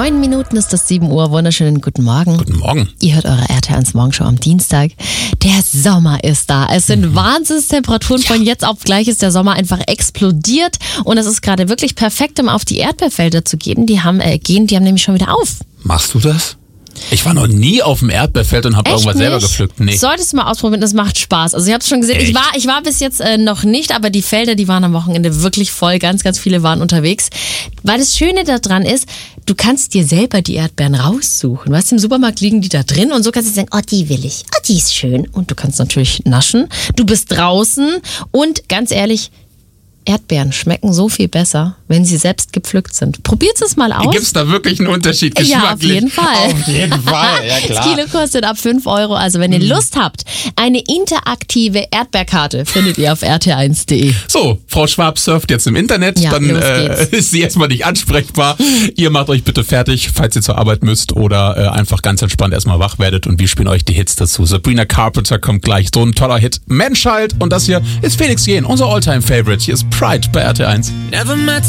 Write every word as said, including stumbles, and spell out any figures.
Neun Minuten ist das sieben Uhr. Wunderschönen guten Morgen. Guten Morgen. Ihr hört eure R T L eins Morgenshow am Dienstag. Der Sommer ist da. Es sind mhm. Wahnsinnstemperaturen. Von jetzt auf gleich ist der Sommer einfach explodiert. Und es ist gerade wirklich perfekt, um auf die Erdbeerfelder zu gehen. Die haben, äh, gehen, die haben nämlich schon wieder auf. Machst du das? Ich war noch nie auf dem Erdbeerfeld und habe irgendwas nicht? selber gepflückt. Nee. Solltest du mal ausprobieren, das macht Spaß. Also ich habe es schon gesehen, ich war, ich war bis jetzt äh, noch nicht, aber die Felder, die waren am Wochenende wirklich voll. Ganz, ganz viele waren unterwegs. Weil das Schöne daran ist, du kannst dir selber die Erdbeeren raussuchen. Weißt du, im Supermarkt liegen die da drin und so kannst du sagen, oh, die will ich, oh, die ist schön. Und du kannst natürlich naschen. Du bist draußen und ganz ehrlich, Erdbeeren schmecken so viel besser, wenn sie selbst gepflückt sind. Probiert es mal aus. Gibt es da wirklich einen Unterschied geschmacklich? Ja, auf jeden Fall. Auf jeden Fall, ja klar. Das Kilo kostet ab fünf Euro. Also wenn ihr Lust habt, eine interaktive Erdbeerkarte findet ihr auf r t eins punkt de. So, Frau Schwab surft jetzt im Internet, Ja, dann los äh, geht's. ist sie erstmal nicht ansprechbar. Ihr macht euch bitte fertig, falls ihr zur Arbeit müsst oder äh, einfach ganz entspannt erstmal wach werdet und wir spielen euch die Hits dazu. Sabrina Carpenter kommt gleich, so ein toller Hit. Mensch halt, und das hier ist Felix Jähn, unser Alltime-Favorite. Hier ist Pride bei R T L eins. Never met